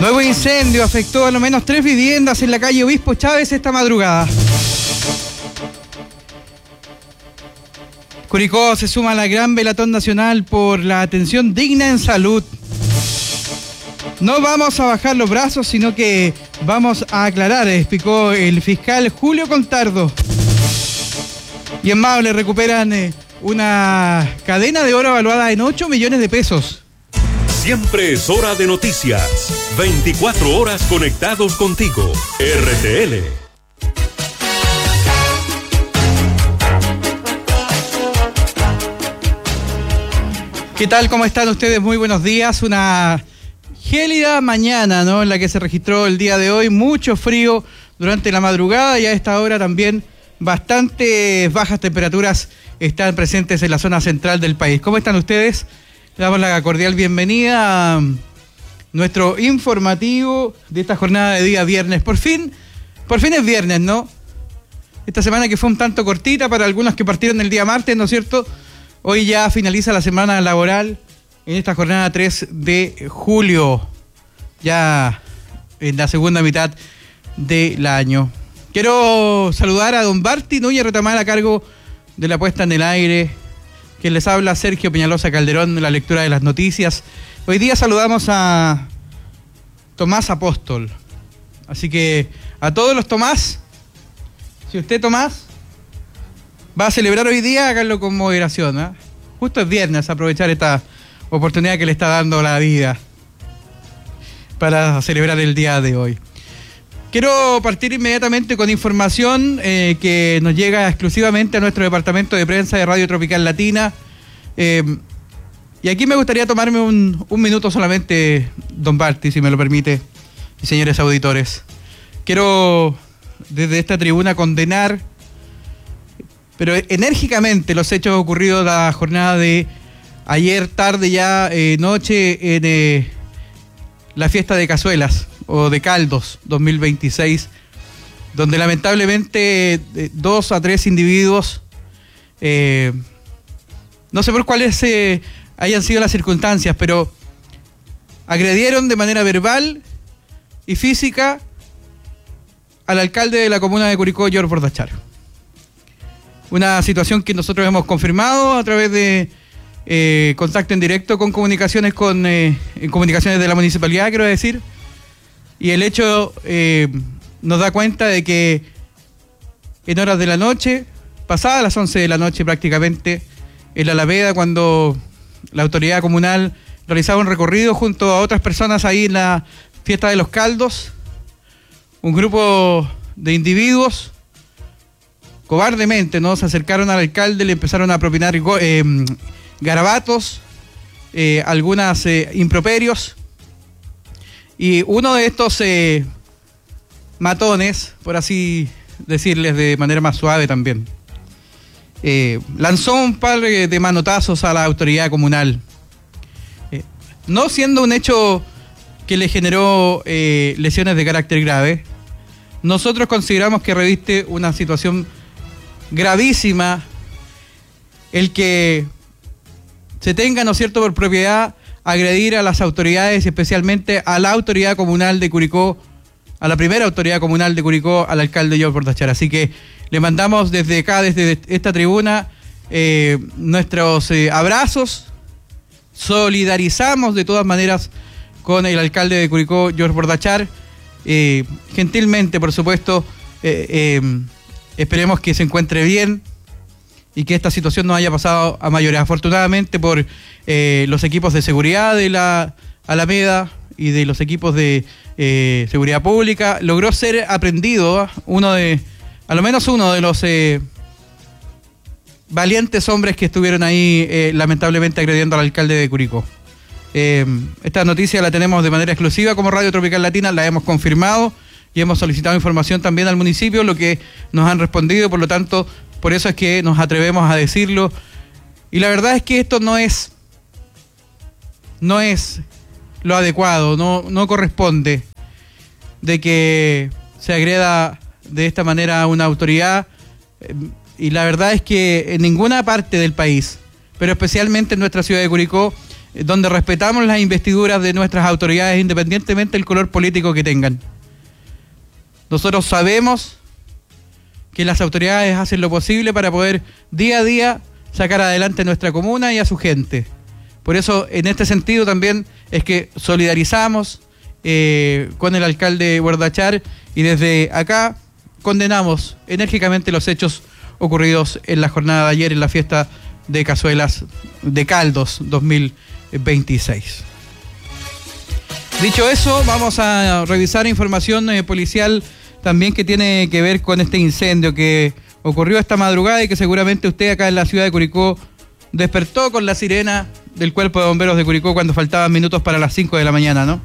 Nuevo incendio afectó a lo menos 3 viviendas en la calle Obispo Chávez esta madrugada. Curicó se suma a la gran velatón nacional por la atención digna en salud. No vamos a bajar los brazos, sino que vamos a aclarar, explicó el fiscal Julio Contardo. Y en Maule recuperan una cadena de oro evaluada en 8 millones de pesos. Siempre es hora de noticias. 24 horas conectados contigo. RTL. ¿Qué tal? ¿Cómo están ustedes? Muy buenos días. Una gélida mañana, ¿no?, en la que se registró el día de hoy. Mucho frío durante la madrugada y a esta hora también bastantes bajas temperaturas están presentes en la zona central del país. ¿Cómo están ustedes? Le damos la cordial bienvenida a nuestro informativo de esta jornada de día viernes. Por fin es viernes, ¿no? Esta semana que fue un tanto cortita para algunos que partieron el día martes, ¿no es cierto? Hoy ya finaliza la semana laboral en esta jornada 3 de julio, ya en la segunda mitad del año. Quiero saludar a don Barty Núñez Retamal a cargo de la puesta en el aire. Quien les habla, Sergio Peñalosa Calderón, la lectura de las noticias. Hoy día saludamos a Tomás Apóstol. Así que a todos los Tomás, si usted Tomás va a celebrar hoy día, háganlo con moderación, ¿eh? Justo es viernes, aprovechar esta oportunidad que le está dando la vida para celebrar el día de hoy. Quiero partir inmediatamente con información que nos llega exclusivamente a nuestro departamento de prensa de Radio Tropical Latina. Y aquí me gustaría tomarme un minuto solamente, don Barty, si me lo permite, y señores auditores. Quiero desde esta tribuna condenar, pero enérgicamente, los hechos ocurridos la jornada de ayer tarde ya, noche, en la fiesta de cazuelas o de caldos 2026, donde lamentablemente 2 a 3 individuos, no sé por cuáles hayan sido las circunstancias, pero agredieron de manera verbal y física al alcalde de la comuna de Curicó, George Bordachar. Una situación que nosotros hemos confirmado a través de contacto en directo con comunicaciones comunicaciones de la municipalidad, quiero decir. Y el hecho nos da cuenta de que en horas de la noche, pasadas las 11 de la noche prácticamente, en la Alameda, cuando la autoridad comunal realizaba un recorrido junto a otras personas ahí en la fiesta de los caldos, un grupo de individuos cobardemente, ¿no?, se acercaron al alcalde, le empezaron a propinar garabatos, algunas improperios. Y uno de estos matones, por así decirles de manera más suave también, lanzó un par de manotazos a la autoridad comunal. No siendo un hecho que le generó lesiones de carácter grave, nosotros consideramos que reviste una situación gravísima el que se tenga, ¿no es cierto?, por propiedad agredir a las autoridades, especialmente a la autoridad comunal de Curicó, a la primera autoridad comunal de Curicó, al alcalde George Bordachar. Así que le mandamos desde acá, desde esta tribuna, nuestros abrazos, solidarizamos de todas maneras con el alcalde de Curicó, George Bordachar. Gentilmente, por supuesto, esperemos que se encuentre bien y que esta situación no haya pasado a mayores. Afortunadamente, por los equipos de seguridad de la Alameda y de los equipos de seguridad pública, logró ser aprendido a lo menos uno de los valientes hombres que estuvieron ahí lamentablemente agrediendo al alcalde de Curicó. Esta noticia la tenemos de manera exclusiva como Radio Tropical Latina, la hemos confirmado y hemos solicitado información también al municipio, lo que nos han respondido, por lo tanto, por eso es que nos atrevemos a decirlo. Y la verdad es que esto no es lo adecuado, no corresponde de que se agreda de esta manera a una autoridad, y la verdad es que en ninguna parte del país, pero especialmente en nuestra ciudad de Curicó, donde respetamos las investiduras de nuestras autoridades independientemente del color político que tengan. Nosotros sabemos que las autoridades hacen lo posible para poder día a día sacar adelante nuestra comuna y a su gente. Por eso, en este sentido también es que solidarizamos con el alcalde Guardachar y desde acá condenamos enérgicamente los hechos ocurridos en la jornada de ayer en la fiesta de cazuelas de Caldos 2026. Dicho eso, vamos a revisar información policial también que tiene que ver con este incendio que ocurrió esta madrugada y que seguramente usted acá en la ciudad de Curicó despertó con la sirena del Cuerpo de Bomberos de Curicó cuando faltaban minutos para las 5 de la mañana, ¿no?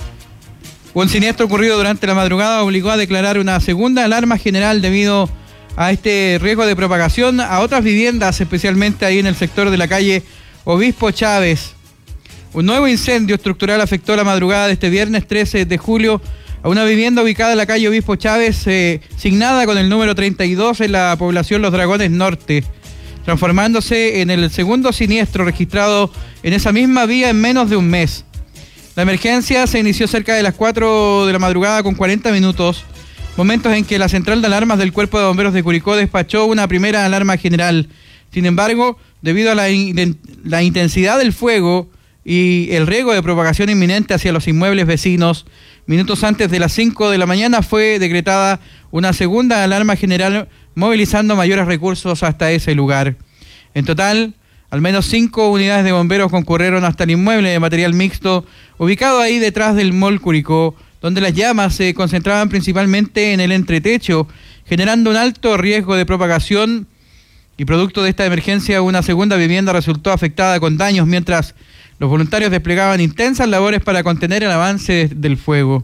Un siniestro ocurrido durante la madrugada obligó a declarar una segunda alarma general debido a este riesgo de propagación a otras viviendas, especialmente ahí en el sector de la calle Obispo Chávez. Un nuevo incendio estructural afectó la madrugada de este viernes 13 de julio a una vivienda ubicada en la calle Obispo Chávez, signada con el número 32 en la población Los Dragones Norte, transformándose en el segundo siniestro registrado en esa misma vía en menos de un mes. La emergencia se inició cerca de las 4 de la madrugada con 40 minutos, momentos en que la central de alarmas del Cuerpo de Bomberos de Curicó despachó una primera alarma general. Sin embargo, debido a la intensidad del fuego y el riesgo de propagación inminente hacia los inmuebles vecinos, minutos antes de las 5 de la mañana fue decretada una segunda alarma general, movilizando mayores recursos hasta ese lugar. En total, al menos 5 unidades de bomberos concurrieron hasta el inmueble de material mixto, ubicado ahí detrás del Mall Curicó, donde las llamas se concentraban principalmente en el entretecho, generando un alto riesgo de propagación, y producto de esta emergencia una segunda vivienda resultó afectada con daños, mientras los voluntarios desplegaban intensas labores para contener el avance del fuego.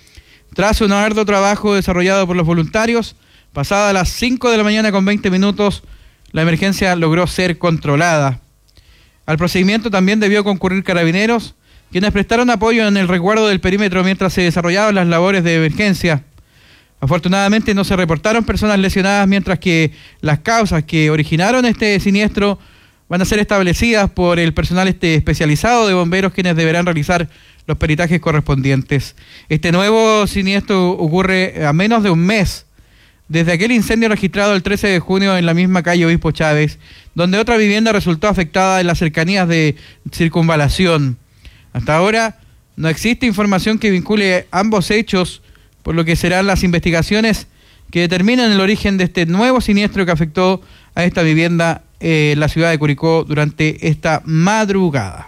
Tras un arduo trabajo desarrollado por los voluntarios, pasadas las 5 de la mañana con 20 minutos, la emergencia logró ser controlada. Al procedimiento también debió concurrir carabineros, quienes prestaron apoyo en el resguardo del perímetro mientras se desarrollaban las labores de emergencia. Afortunadamente no se reportaron personas lesionadas, mientras que las causas que originaron este siniestro van a ser establecidas por el personal especializado de bomberos, quienes deberán realizar los peritajes correspondientes. Este nuevo siniestro ocurre a menos de un mes desde aquel incendio registrado el 13 de junio en la misma calle Obispo Chávez, donde otra vivienda resultó afectada en las cercanías de Circunvalación. Hasta ahora no existe información que vincule ambos hechos, por lo que serán las investigaciones que determinan el origen de este nuevo siniestro que afectó a esta vivienda en la ciudad de Curicó durante esta madrugada.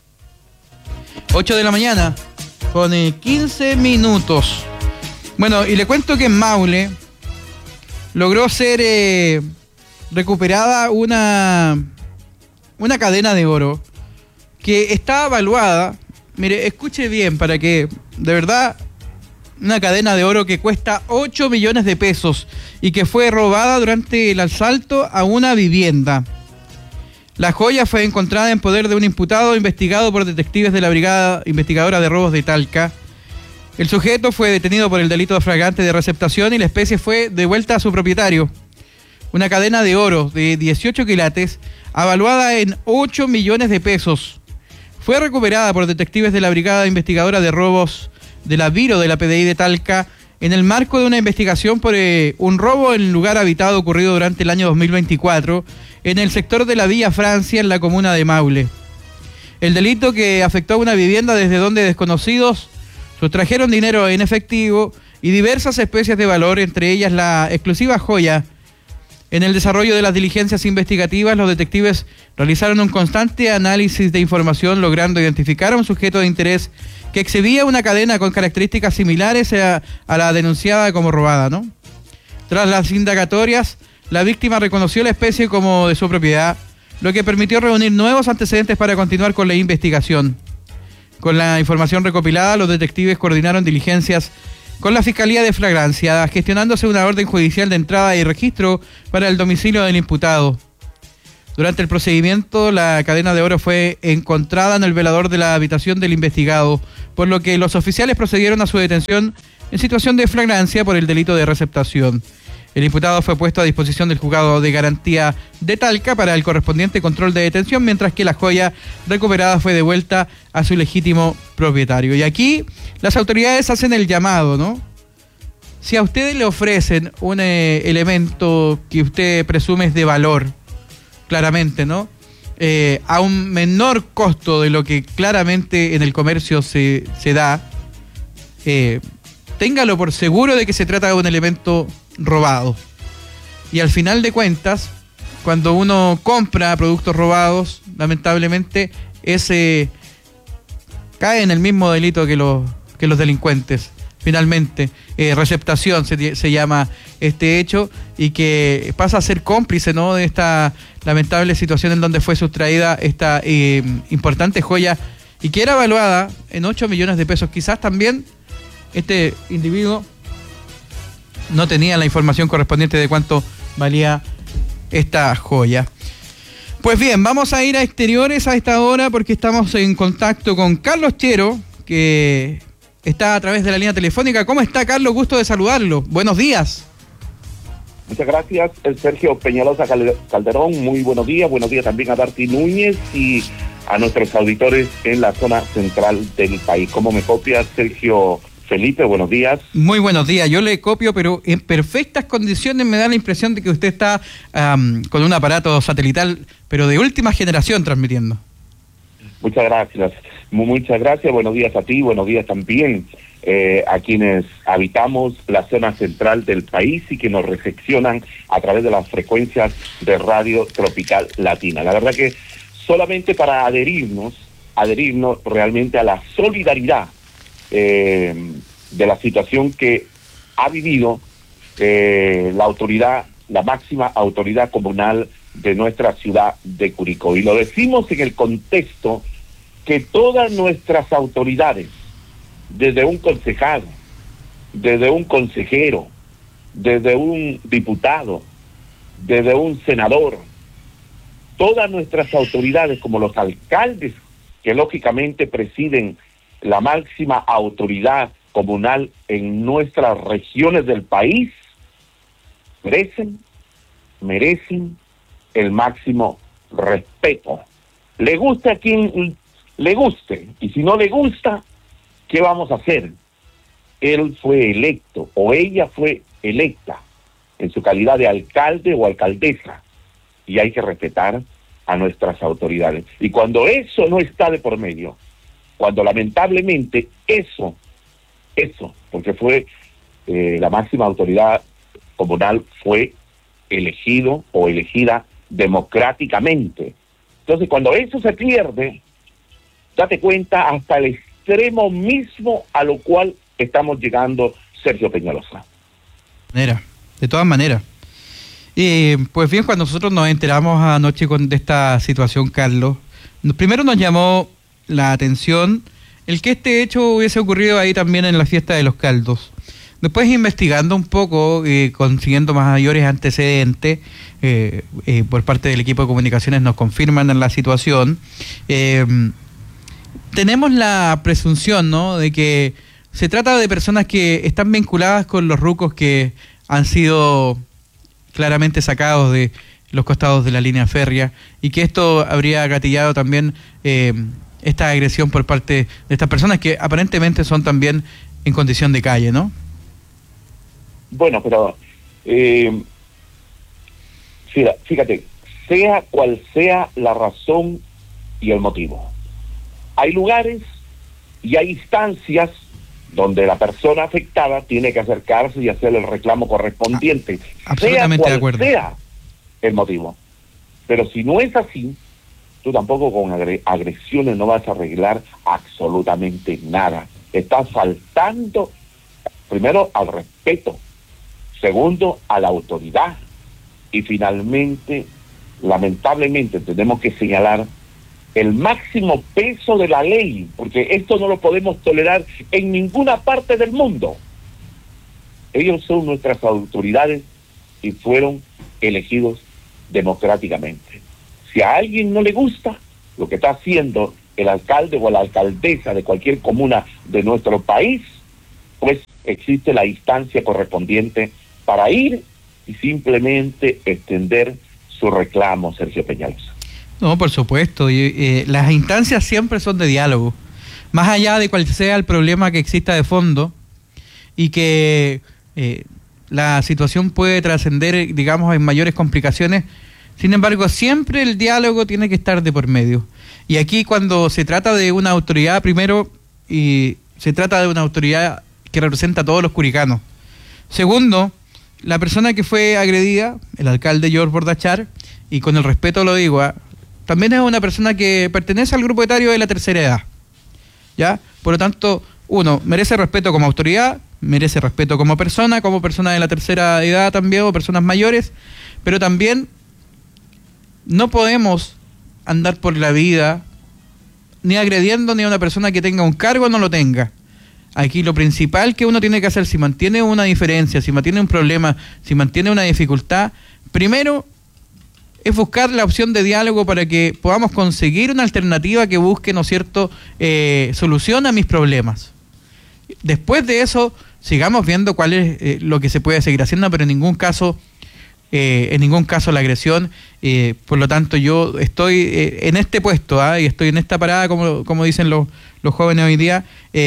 8 de la mañana con 15 minutos. Bueno, y le cuento que en Maule logró ser recuperada una cadena de oro que está evaluada, mire, escuche bien para que, de verdad, una cadena de oro que cuesta 8 millones de pesos y que fue robada durante el asalto a una vivienda. La joya fue encontrada en poder de un imputado investigado por detectives de la Brigada Investigadora de Robos de Talca. El sujeto fue detenido por el delito flagrante de receptación y la especie fue devuelta a su propietario. Una cadena de oro de 18 quilates, avaluada en 8 millones de pesos. Fue recuperada por detectives de la Brigada Investigadora de Robos de la Viro de la PDI de Talca en el marco de una investigación por un robo en lugar habitado ocurrido durante el año 2024 en el sector de la Villa Francia, en la comuna de Maule. El delito, que afectó a una vivienda desde donde desconocidos sustrajeron dinero en efectivo y diversas especies de valor, entre ellas la exclusiva joya. En el desarrollo de las diligencias investigativas, los detectives realizaron un constante análisis de información, logrando identificar a un sujeto de interés que exhibía una cadena con características similares a la denunciada como robada, ¿no? Tras las indagatorias, la víctima reconoció la especie como de su propiedad, lo que permitió reunir nuevos antecedentes para continuar con la investigación. Con la información recopilada, los detectives coordinaron diligencias con la Fiscalía de Flagrancia, gestionándose una orden judicial de entrada y registro para el domicilio del imputado. Durante el procedimiento, la cadena de oro fue encontrada en el velador de la habitación del investigado, por lo que los oficiales procedieron a su detención en situación de flagrancia por el delito de receptación. El imputado fue puesto a disposición del juzgado de garantía de Talca para el correspondiente control de detención, mientras que la joya recuperada fue devuelta a su legítimo propietario. Y aquí las autoridades hacen el llamado, ¿no? Si a ustedes le ofrecen un elemento que usted presume es de valor, claramente, ¿no? A un menor costo de lo que claramente en el comercio se da, téngalo por seguro de que se trata de un elemento robado. Y al final de cuentas, cuando uno compra productos robados, lamentablemente ese cae en el mismo delito que los delincuentes. Finalmente, receptación se llama este hecho, y que pasa a ser cómplice, ¿no?, de esta lamentable situación en donde fue sustraída esta importante joya, y que era evaluada en 8 millones de pesos. Quizás también este individuo no tenía la información correspondiente de cuánto valía esta joya. Pues bien, vamos a ir a exteriores a esta hora porque estamos en contacto con Carlos Chero, que está a través de la línea telefónica. ¿Cómo está, Carlos? Gusto de saludarlo. Buenos días. Muchas gracias, Sergio Peñalosa Calderón. Muy buenos días también a Darty Núñez y a nuestros auditores en la zona central del país. ¿Cómo me copia, Sergio Felipe? Buenos días. Muy buenos días, yo le copio, pero en perfectas condiciones. Me da la impresión de que usted está con un aparato satelital, pero de última generación, transmitiendo. Muchas gracias. Buenos días a ti, buenos días también a quienes habitamos la zona central del país y que nos recepcionan a través de las frecuencias de Radio Tropical Latina. La verdad que solamente para adherirnos realmente a la solidaridad de la situación que ha vivido la autoridad, la máxima autoridad comunal de nuestra ciudad de Curicó. Y lo decimos en el contexto que todas nuestras autoridades, desde un concejal, desde un consejero, desde un diputado, desde un senador, todas nuestras autoridades, como los alcaldes que lógicamente presiden la máxima autoridad comunal en nuestras regiones del país, merecen el máximo respeto. Le guste a quien le guste, y si no le gusta, ¿qué vamos a hacer? Él fue electo o ella fue electa en su calidad de alcalde o alcaldesa, y hay que respetar a nuestras autoridades. Y cuando eso no está de por medio, cuando lamentablemente eso, porque fue la máxima autoridad comunal fue elegido o elegida democráticamente. Entonces, cuando eso se pierde, date cuenta hasta el extremo mismo a lo cual estamos llegando, Sergio Peñalosa. De todas maneras. Pues bien, cuando nosotros nos enteramos anoche de esta situación, Carlos, primero nos llamó la atención el que este hecho hubiese ocurrido ahí también en la fiesta de los caldos. Después, investigando un poco, consiguiendo mayores antecedentes, por parte del equipo de comunicaciones nos confirman la situación. Tenemos la presunción, ¿no?, de que se trata de personas que están vinculadas con los rucos que han sido claramente sacados de los costados de la línea férrea, y que esto habría gatillado también esta agresión por parte de estas personas que aparentemente son también en condición de calle, ¿no? Bueno, pero fíjate, sea cual sea la razón y el motivo, hay lugares y hay instancias donde la persona afectada tiene que acercarse y hacer el reclamo correspondiente, absolutamente sea de cual acuerdo. sea el motivo. Pero si no es así, tú tampoco con agresiones no vas a arreglar absolutamente nada. Estás faltando, primero, al respeto, segundo, a la autoridad, y finalmente, lamentablemente, tenemos que señalar el máximo peso de la ley, porque esto no lo podemos tolerar en ninguna parte del mundo. Ellos son nuestras autoridades y fueron elegidos democráticamente. Si a alguien no le gusta lo que está haciendo el alcalde o la alcaldesa de cualquier comuna de nuestro país, pues existe la instancia correspondiente para ir y simplemente extender su reclamo, Sergio Peñalosa. No, por supuesto, las instancias siempre son de diálogo, más allá de cuál sea el problema que exista de fondo y que la situación puede trascender, digamos, en mayores complicaciones. Sin embargo, siempre el diálogo tiene que estar de por medio. Y aquí, cuando se trata de una autoridad, primero, y se trata de una autoridad que representa a todos los curicanos. Segundo, la persona que fue agredida, el alcalde George Bordachar, y con el respeto lo digo, también es una persona que pertenece al grupo etario de la tercera edad, ¿ya? Por lo tanto, uno, merece respeto como autoridad, merece respeto como persona de la tercera edad también, o personas mayores, pero también no podemos andar por la vida ni agrediendo ni a una persona que tenga un cargo o no lo tenga. Aquí lo principal que uno tiene que hacer, si mantiene una diferencia, si mantiene un problema, si mantiene una dificultad, primero es buscar la opción de diálogo para que podamos conseguir una alternativa que busque, ¿no es cierto?, solución a mis problemas. Después de eso, sigamos viendo cuál es lo que se puede seguir haciendo, pero en ningún caso la agresión. Por lo tanto, yo estoy en este puesto, y estoy en esta parada, como dicen los jóvenes hoy día.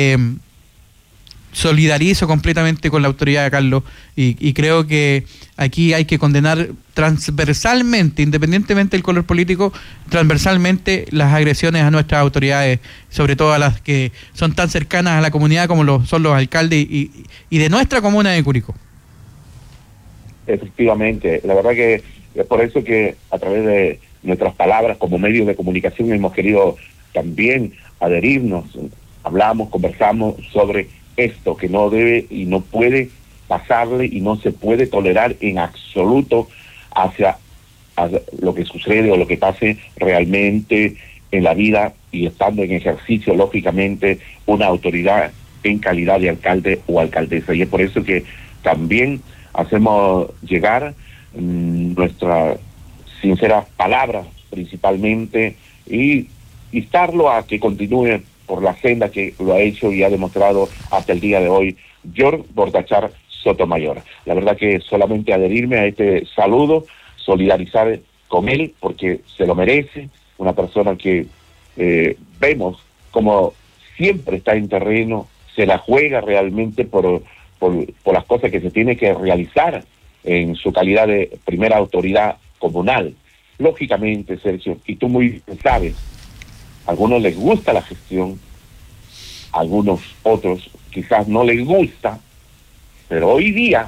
Solidarizo completamente con la autoridad de Carlos y creo que aquí hay que condenar transversalmente, independientemente del color político, transversalmente las agresiones a nuestras autoridades, sobre todo a las que son tan cercanas a la comunidad como son los alcaldes y de nuestra comuna de Curicó. Efectivamente, la verdad que es por eso que a través de nuestras palabras como medios de comunicación hemos querido también adherirnos, hablamos, conversamos sobre esto que no debe y no puede pasarle y no se puede tolerar en absoluto hacia lo que sucede o lo que pase realmente en la vida y estando en ejercicio, lógicamente, una autoridad en calidad de alcalde o alcaldesa. Y es por eso que también hacemos llegar nuestras sinceras palabras principalmente y instarlo a que continúe por la senda que lo ha hecho y ha demostrado hasta el día de hoy George Bordachar Sotomayor. La verdad que solamente adherirme a este saludo, solidarizar con él porque se lo merece, una persona que vemos como siempre está en terreno, se la juega realmente por las cosas que se tiene que realizar en su calidad de primera autoridad comunal. Lógicamente, Sergio, y tú muy bien sabes, a algunos les gusta la gestión, a algunos otros quizás no les gusta, pero hoy día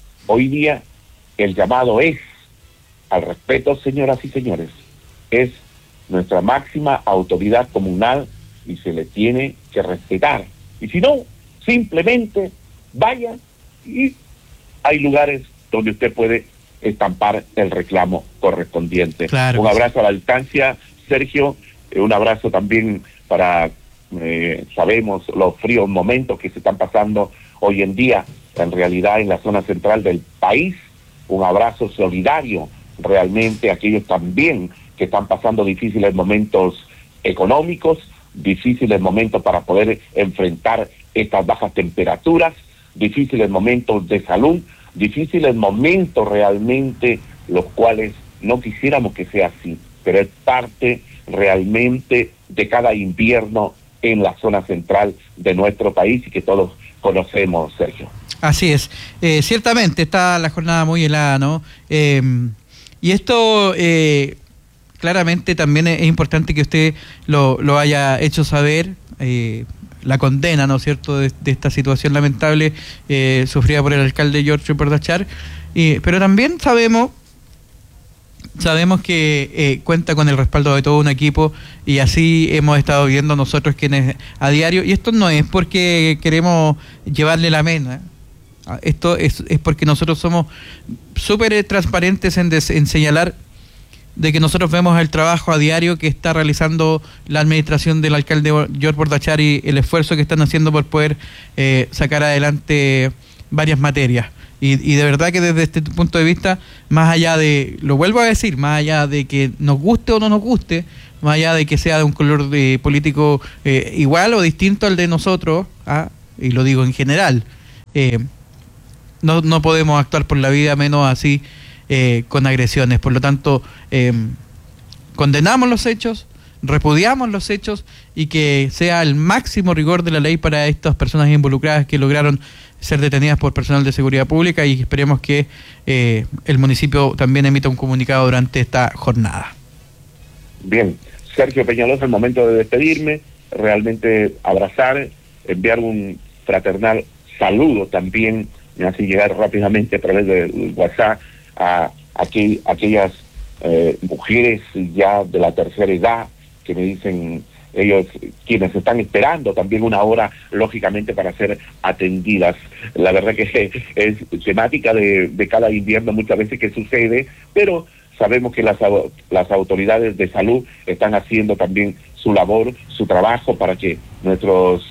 el llamado es al respeto, señoras y señores, es nuestra máxima autoridad comunal y se le tiene que respetar. Y si no, simplemente vaya y hay lugares donde usted puede estampar el reclamo correspondiente. Claro. Un abrazo a la distancia, Sergio, un abrazo también para, sabemos los fríos momentos que se están pasando hoy en día, en realidad en la zona central del país, un abrazo solidario realmente a aquellos también que están pasando difíciles momentos económicos, difíciles momentos para poder enfrentar estas bajas temperaturas, difíciles momentos de salud, difíciles momentos realmente los cuales no quisiéramos que sea así, pero es parte realmente de cada invierno en la zona central de nuestro país y que todos conocemos, Sergio. Así es, ciertamente está la jornada muy helada, ¿no? Y esto claramente también es importante que usted lo haya hecho saber, la condena, ¿no es cierto?, de esta situación lamentable sufrida por el alcalde George Bordachar, pero también sabemos que cuenta con el respaldo de todo un equipo y así hemos estado viendo nosotros quienes a diario, y esto no es porque queremos llevarle la mena, esto es porque nosotros somos súper transparentes en señalar de que nosotros vemos el trabajo a diario que está realizando la administración del alcalde George Bordachar y el esfuerzo que están haciendo por poder sacar adelante varias materias. Y de verdad que desde este punto de vista, más allá de, lo vuelvo a decir, más allá de que nos guste o no nos guste, más allá de que sea de un color político igual o distinto al de nosotros, y lo digo en general, no podemos actuar por la vida, menos así con agresiones. Por lo tanto, condenamos los hechos, repudiamos los hechos y que sea el máximo rigor de la ley para estas personas involucradas que lograron ser detenidas por personal de seguridad pública, y esperemos que el municipio también emita un comunicado durante esta jornada. Bien, Sergio Peñalosa, es el momento de despedirme, realmente abrazar, enviar un fraternal saludo también, me hace llegar rápidamente a través del WhatsApp a aquellas mujeres ya de la tercera edad que me dicen ellos, quienes están esperando también una hora, lógicamente, para ser atendidas. La verdad que es temática de cada invierno muchas veces que sucede, pero sabemos que las autoridades de salud están haciendo también su labor, su trabajo para que nuestros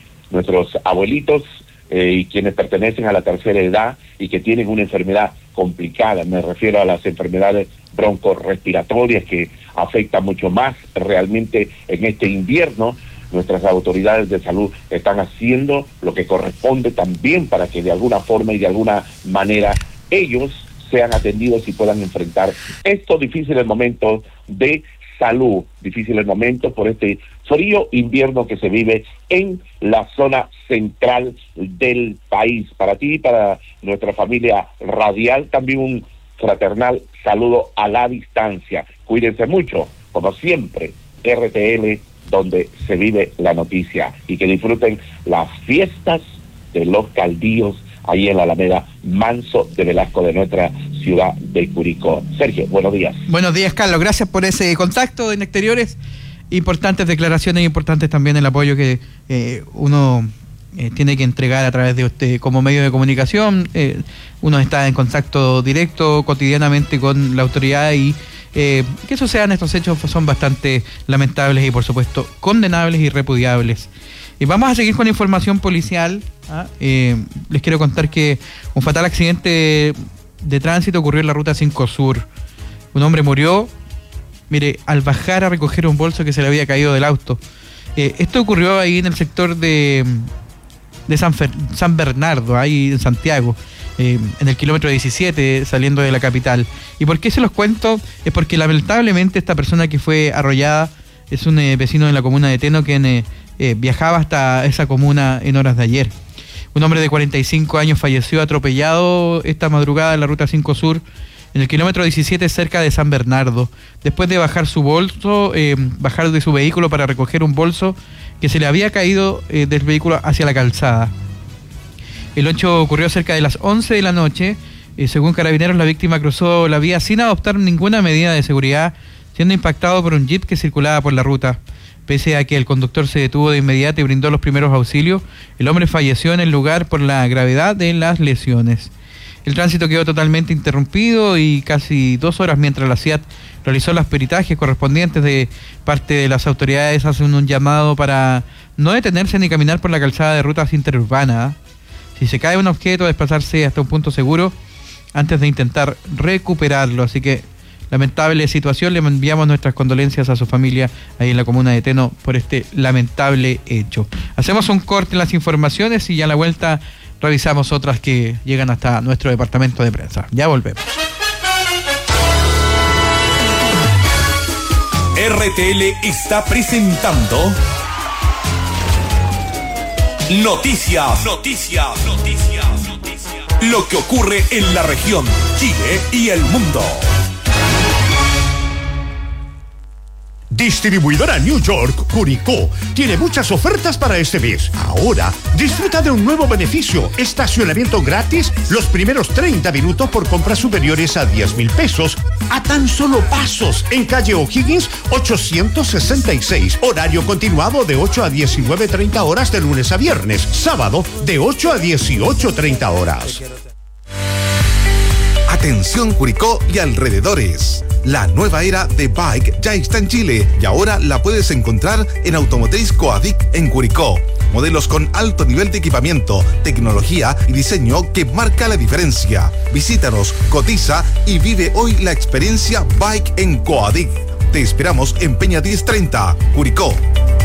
abuelitos y quienes pertenecen a la tercera edad y que tienen una enfermedad complicada, me refiero a las enfermedades broncorrespiratorias que afectan mucho más realmente en este invierno, nuestras autoridades de salud están haciendo lo que corresponde también para que de alguna forma y de alguna manera ellos sean atendidos y puedan enfrentar estos difíciles momentos de salud, difíciles momentos por este frío invierno que se vive en la zona central del país. Para ti y para nuestra familia radial, también un fraternal saludo a la distancia. Cuídense mucho, como siempre, RTL, donde se vive la noticia, y que disfruten las fiestas de los caldillos ahí en la Alameda Manso de Velasco de nuestra ciudad de Curicó. Sergio, buenos días. Buenos días, Carlos. Gracias por ese contacto en exteriores. Importantes declaraciones, importantes también el apoyo que uno tiene que entregar a través de usted como medio de comunicación. Uno está en contacto directo cotidianamente con la autoridad, y que sucedan estos hechos son bastante lamentables y por supuesto condenables y repudiables. Y vamos a seguir con información policial. Les quiero contar que un fatal accidente de tránsito ocurrió en la ruta 5 Sur. Un hombre murió, al bajar a recoger un bolso que se le había caído del auto. Esto ocurrió ahí en el sector de San Bernardo, ahí en Santiago, en el kilómetro 17, saliendo de la capital. ¿Y por qué se los cuento? Es porque lamentablemente esta persona que fue arrollada es un vecino de la comuna de Teno, quien viajaba hasta esa comuna en horas de ayer. Un hombre de 45 años falleció atropellado esta madrugada en la ruta 5 Sur, en el kilómetro 17, cerca de San Bernardo, después de bajar bajar de su vehículo para recoger un bolso que se le había caído del vehículo hacia la calzada. El hecho ocurrió cerca de las 11 de la noche. Según Carabineros, la víctima cruzó la vía sin adoptar ninguna medida de seguridad, siendo impactado por un jeep que circulaba por la ruta. Pese a que el conductor se detuvo de inmediato y brindó los primeros auxilios, el hombre falleció en el lugar por la gravedad de las lesiones. El tránsito quedó totalmente interrumpido y casi 2 horas mientras la CIAT realizó los peritajes correspondientes. De parte de las autoridades hacen un llamado para no detenerse ni caminar por la calzada de rutas interurbanas. Si se cae un objeto, desplazarse hasta un punto seguro antes de intentar recuperarlo. Así que lamentable situación, le enviamos nuestras condolencias a su familia ahí en la comuna de Teno por este lamentable hecho. Hacemos un corte en las informaciones y ya a la vuelta revisamos otras que llegan hasta nuestro departamento de prensa. Ya volvemos. RTL está presentando Noticias. Lo que ocurre en la región, Chile y el mundo. Distribuidora New York, Curicó, tiene muchas ofertas para este mes. Ahora, disfruta de un nuevo beneficio: estacionamiento gratis los primeros 30 minutos por compras superiores a 10,000 pesos, a tan solo pasos, en calle O'Higgins 866. Horario continuado de 8 a 19:30 horas de lunes a viernes. Sábado, de 8 a 18:30 horas. Atención Curicó y alrededores. La nueva era de Bike ya está en Chile y ahora la puedes encontrar en Automotriz Coadic en Curicó. Modelos con alto nivel de equipamiento, tecnología y diseño que marca la diferencia. Visítanos, cotiza y vive hoy la experiencia Bike en Coadic. Te esperamos en Peña 1030, Curicó.